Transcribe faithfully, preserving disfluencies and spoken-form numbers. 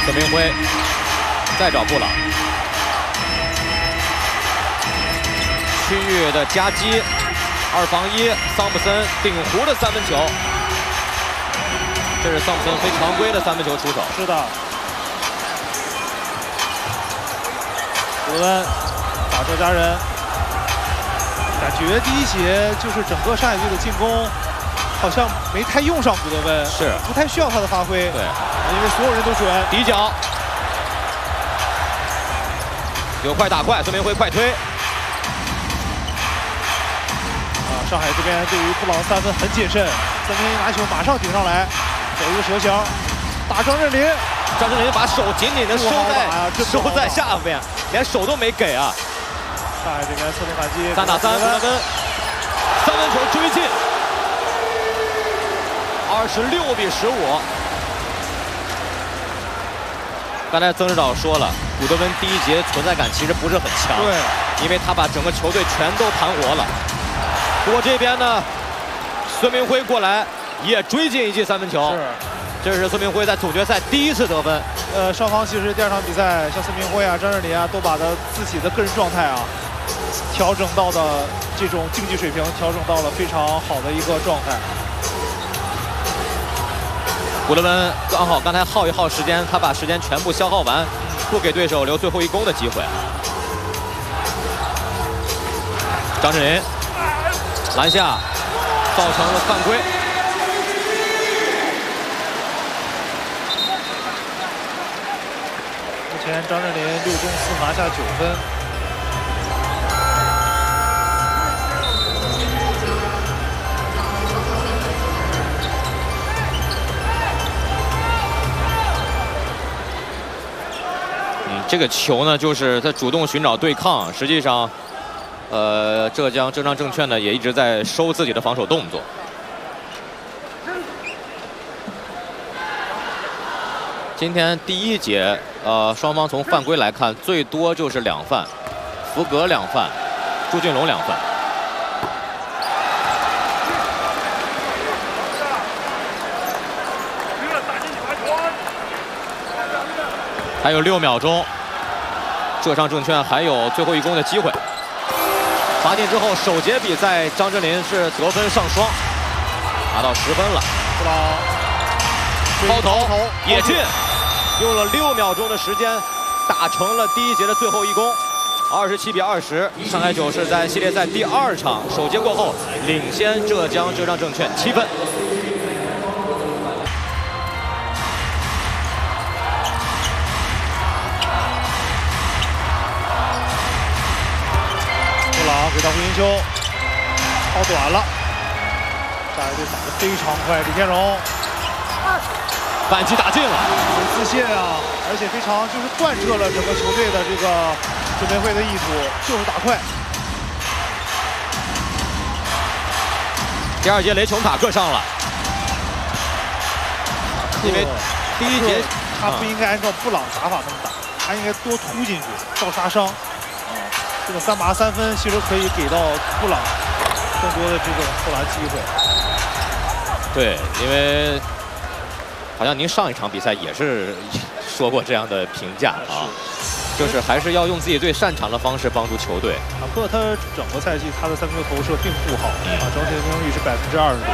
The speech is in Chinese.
孙明辉再找布朗，区域的夹击，二防一，桑普森顶弧的三分球，这是桑普森非常规的三分球出手。 是的，古德温打车家人，感觉第一节就是整个上海队的进攻好像没太用上古德温， 是不太需要他的发挥。 对， 因为所有人都准。 底角。 有快打快，孙明辉快推。 啊，上海这边对于布朗三分很谨慎，孙明辉拿球马上顶上来，走一个蛇形，打张镇麟， 张镇麟把手紧紧的收在、 啊、 收在下面，连手都没给啊！ 上海这边侧身反击， 三打三，古德温，三分球追进，二十六比十五。刚才曾指导说了。 古德温第一节存在感其实不是很强， 对， 因为他把整个球队全都盘活了。不过这边呢，孙明辉过来也追进一记三分球， 是， 这是孙明辉在总决赛第一次得分。 呃，双方其实第二场比赛，像孙明辉啊、张镇麟啊，都把他自己的个人状态啊调整到的这种竞技水平，调整到了非常好的一个状态。 古德温刚好刚才耗一耗时间，他把时间全部消耗完。 不给对手留最后一攻的机会。张镇麟篮下造成了犯规。 目前张镇麟六中四拿下九分。 这个球呢，就是他主动寻找对抗，实际上，呃，浙江浙江证券呢也一直在收自己的防守动作。今天第一节，呃，双方从犯规来看，最多就是两犯，福格两犯，朱俊龙两犯。还有六秒钟。 浙商证券还有最后一攻的机会，罚进之后首节比赛张镇麟是得分上双，拿到十分了。 布朗抛投也进，用了六秒钟的时间打成了第一节的最后一攻，二十七比二十。上海九是在系列赛第二场首节过后领先浙江浙商证券七分。 给到胡金秋，抛短了，上海队打得非常快，李天荣反击打进了， 有自信啊，而且非常就是贯彻了整个球队的这个准备会的意图，就是打快。 第二节雷琼塔各上了，因为第一节他不应该按照布朗打法那么打，他应该多突进去，倒杀伤。 这个三罚三分其实可以给到布朗更多的这种投篮机会。 对，因为好像您上一场比赛也是说过这样的评价啊，就是还是要用自己最擅长的方式帮助球队。 马克他整个赛季他的三分球投射并不好啊，整体的命中率是百分之二十多。